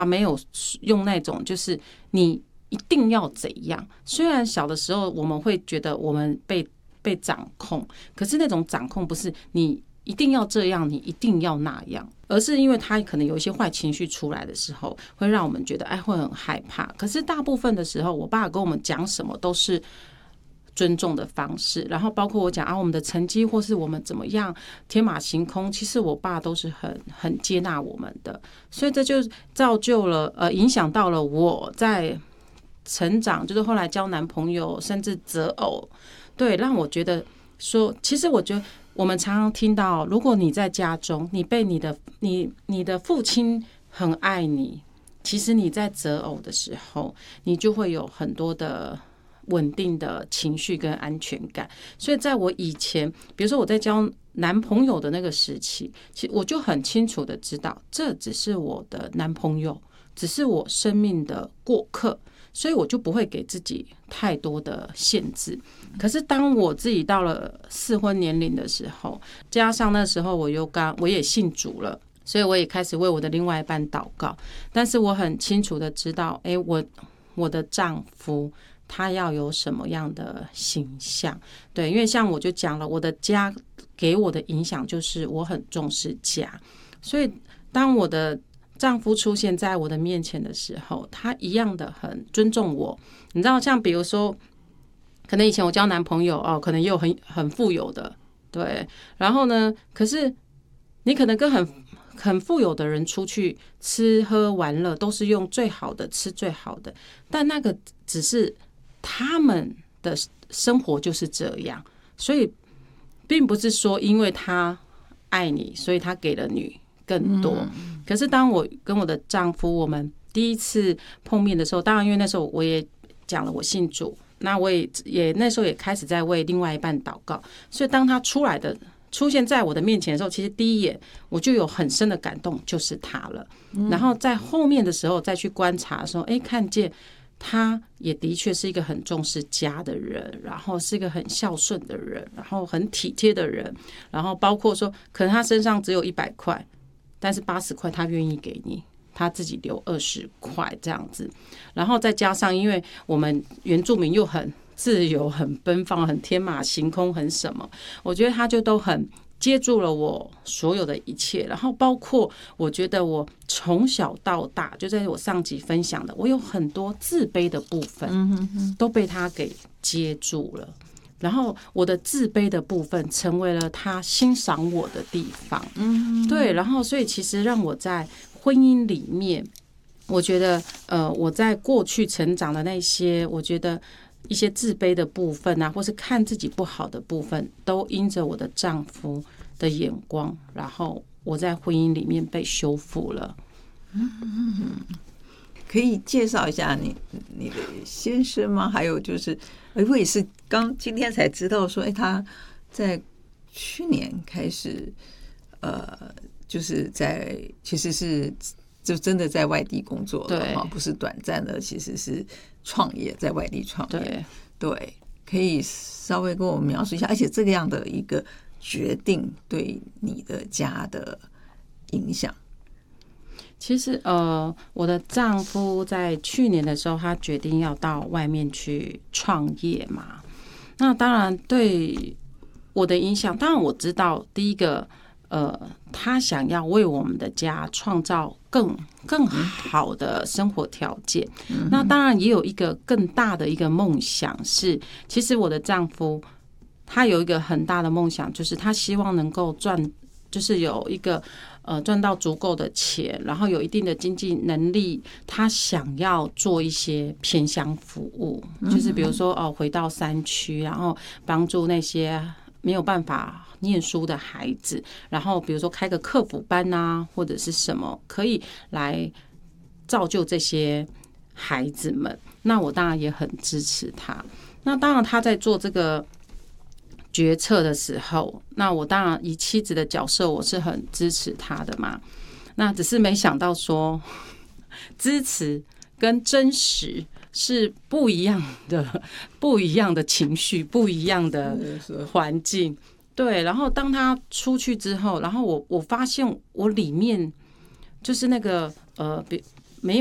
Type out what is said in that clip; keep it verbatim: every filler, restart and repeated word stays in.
没有用那种就是你一定要怎样。虽然小的时候我们会觉得我们被被掌控，可是那种掌控不是你一定要这样，你一定要那样，而是因为他可能有一些坏情绪出来的时候，会让我们觉得哎会很害怕。可是大部分的时候，我爸跟我们讲什么都是尊重的方式，然后包括我讲啊我们的成绩或是我们怎么样天马行空，其实我爸都是很很接纳我们的，所以这就造就了呃影响到了我在成长，就是后来交男朋友甚至择偶，对，让我觉得说，其实我觉得我们常常听到，如果你在家中，你被你的你你的父亲很爱你，其实你在择偶的时候，你就会有很多的稳定的情绪跟安全感。所以在我以前，比如说我在交男朋友的那个时期，其实我就很清楚的知道，这只是我的男朋友，只是我生命的过客。所以我就不会给自己太多的限制。可是当我自己到了适婚年龄的时候，加上那时候我又刚我也信主了，所以我也开始为我的另外一半祷告。但是我很清楚的知道，哎，我我的丈夫他要有什么样的形象。对，因为像我就讲了，我的家给我的影响就是我很重视家，所以当我的丈夫出现在我的面前的时候，他一样的很尊重我。你知道，像比如说，可能以前我交男朋友哦，可能也有很很富有的，对。然后呢，可是你可能跟很很富有的人出去吃喝玩乐，都是用最好的吃最好的，但那个只是他们的生活就是这样，所以并不是说因为他爱你，所以他给了你更多。可是当我跟我的丈夫我们第一次碰面的时候，当然因为那时候我也讲了我信主，那我也也那时候也开始在为另外一半祷告，所以当他出来的出现在我的面前的时候，其实第一眼我就有很深的感动，就是他了。然后在后面的时候再去观察的时候，哎，看见他也的确是一个很重视家的人，然后是一个很孝顺的人，然后很体贴的人，然后包括说可能他身上只有一百块，但是八十块他愿意给你，他自己留二十块这样子。然后再加上因为我们原住民又很自由很奔放很天马行空很什么，我觉得他就都很接住了我所有的一切。然后包括我觉得我从小到大，就在我上集分享的，我有很多自卑的部分都被他给接住了，然后我的自卑的部分成为了他欣赏我的地方。嗯，对，然后所以其实让我在婚姻里面，我觉得呃我在过去成长的那些，我觉得一些自卑的部分啊，或是看自己不好的部分，都因着我的丈夫的眼光，然后我在婚姻里面被修复了。 嗯，可以介绍一下你你的先生吗？还有就是，我也是刚今天才知道说，哎，他在去年开始，呃，就是在其实是就真的在外地工作了哈，不是短暂的，其实是创业，在外地创业。对，对，可以稍微跟我们描述一下，而且这个样的一个决定对你的家的影响。 其实呃，我的丈夫在去年的时候，他决定要到外面去创业嘛。那当然对我的影响，当然我知道，第一个呃，他想要为我们的家创造更更好的生活条件。那当然也有一个更大的一个梦想是，其实我的丈夫他有一个很大的梦想，就是他希望能够赚，就是有一个呃赚到足够的钱，然后有一定的经济能力，他想要做一些偏乡服务，就是比如说哦回到山区，然后帮助那些没有办法念书的孩子，然后比如说开个课辅班啊，或者是什么，可以来造就这些孩子们。那我当然也很支持他。那当然他在做这个决策的时候，那我当然以妻子的角色，我是很支持他的嘛。那只是没想到说，支持跟真实是不一样的，不一样的情绪，不一样的环境。对，然后当他出去之后，然后我我发现我里面就是那个呃，比